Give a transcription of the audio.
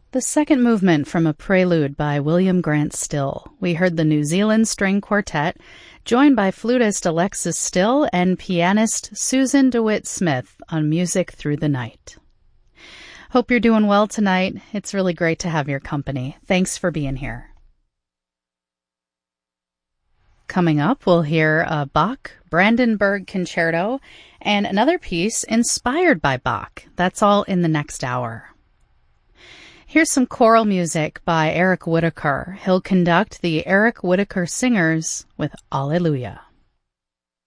The second movement from a prelude by William Grant Still. We heard the New Zealand String Quartet, joined by flutist Alexis Still and pianist Susan DeWitt Smith on Music Through the Night. Hope you're doing well tonight. It's really great to have your company. Thanks for being here. Coming up, we'll hear a Bach Brandenburg Concerto and another piece inspired by Bach. That's all in the next hour. Here's some choral music by Eric Whitacre. He'll conduct the Eric Whitacre Singers with Alleluia.